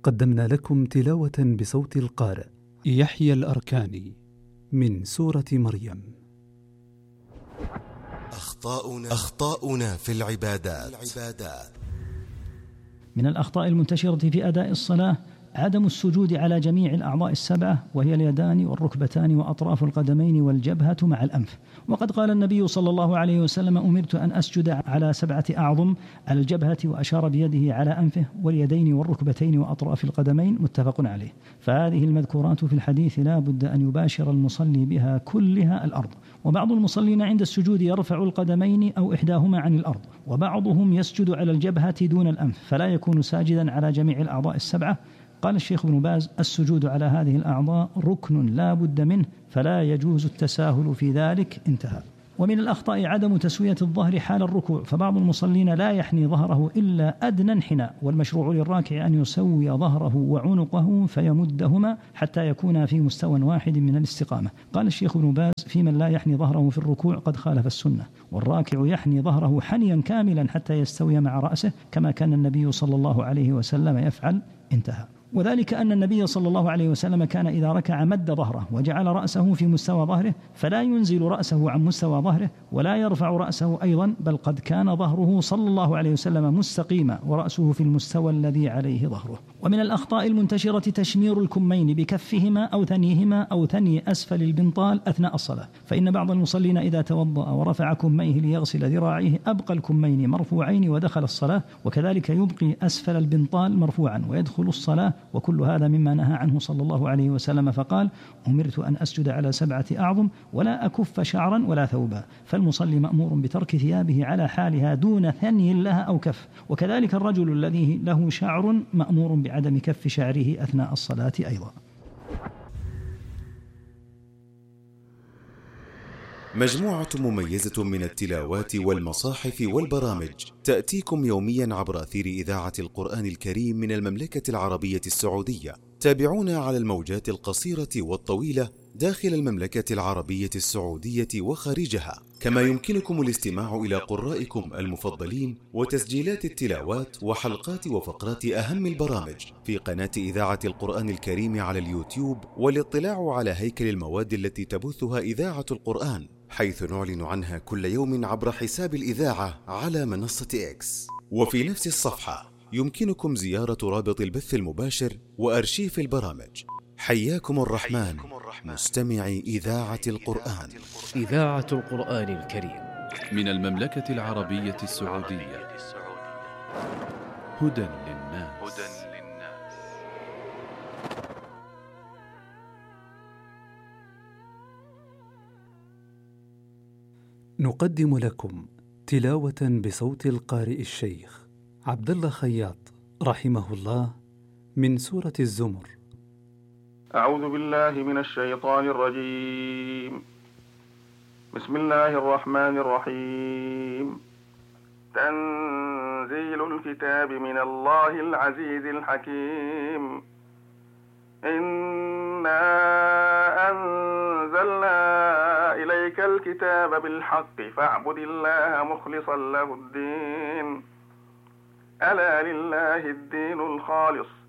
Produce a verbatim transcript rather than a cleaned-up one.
قدمنا لكم تلاوة بصوت القارئ يحيى الأركاني من سورة مريم. أخطاؤنا, أخطاؤنا في العبادات. من الأخطاء المنتشرة في أداء الصلاة عدم السجود على جميع الأعضاء السبعة، وهي اليدان والركبتان وأطراف القدمين والجبهة مع الأنف. وقد قال النبي صلى الله عليه وسلم: أمرت أن أسجد على سبعة أعظم، على الجبهة، وأشار بيده على أنفه واليدين والركبتين وأطراف القدمين، متفق عليه. فهذه المذكورات في الحديث لا بد أن يباشر المصلي بها كلها الأرض. وبعض المصلين عند السجود يرفع القدمين أو إحداهما عن الأرض، وبعضهم يسجد على الجبهة دون الأنف، فلا يكون ساجدا على جميع الأعضاء السبعة. قال الشيخ ابن باز: السجود على هذه الأعضاء ركن لا بد منه، فلا يجوز التساهل في ذلك. انتهى. ومن الأخطاء عدم تسوية الظهر حال الركوع، فبعض المصلين لا يحني ظهره إلا أدنى انحناء، والمشروع للراكع أن يسوي ظهره وعنقه فيمدهما حتى يكون في مستوى واحد من الاستقامة. قال الشيخ ابن باز: في من لا يحني ظهره في الركوع قد خالف السنة، والراكع يحني ظهره حنيا كاملا حتى يستوي مع رأسه، كما كان النبي صلى الله عليه وسلم يفعل. انتهى. وذلك أن النبي صلى الله عليه وسلم كان إذا ركع مد ظهره وجعل رأسه في مستوى ظهره، فلا ينزل رأسه عن مستوى ظهره ولا يرفع رأسه أيضا، بل قد كان ظهره صلى الله عليه وسلم مستقيما ورأسه في المستوى الذي عليه ظهره. ومن الأخطاء المنتشرة تشمير الكمين بكفهما أو ثنيهما أو ثني أسفل البنطال أثناء الصلاة، فإن بعض المصلين إذا توضأ ورفع كميه ليغسل ذراعيه أبقى الكمين مرفوعين ودخل الصلاة، وكذلك يبقي أسفل البنطال مرفوعا ويدخل الصلاة، وكل هذا مما نهى عنه صلى الله عليه وسلم، فقال: أمرت أن أسجد على سبعة أعظم ولا أكف شعرا ولا ثوبا. فالمصلي مأمور بترك ثيابه على حالها دون ثني لها أو كف، وكذلك الرجل الذي له شعر مأمور بعدم كف شعره أثناء الصلاة أيضا. مجموعة مميزة من التلاوات والمصاحف والبرامج تأتيكم يوميا عبر أثير إذاعة القرآن الكريم من المملكة العربية السعودية. تابعونا على الموجات القصيرة والطويلة داخل المملكة العربية السعودية وخارجها، كما يمكنكم الاستماع إلى قرائكم المفضلين وتسجيلات التلاوات وحلقات وفقرات أهم البرامج في قناة إذاعة القرآن الكريم على اليوتيوب، والاطلاع على هيكل المواد التي تبثها إذاعة القرآن، حيث نعلن عنها كل يوم عبر حساب الإذاعة على منصة إكس. وفي نفس الصفحة يمكنكم زيارة رابط البث المباشر وأرشيف البرامج. حياكم الرحمن مستمعي إذاعة القرآن. إذاعة القرآن الكريم من المملكة العربية السعودية. هدى للناس. نقدم لكم تلاوة بصوت القارئ الشيخ عبد الله خياط رحمه الله من سورة الزمر. أعوذ بالله من الشيطان الرجيم. بسم الله الرحمن الرحيم. تنزيل الكتاب من الله العزيز الحكيم. إنا أنزلنا إليك الكتاب بالحق فاعبد الله مخلصا له الدين. ألا لله الدين الخالص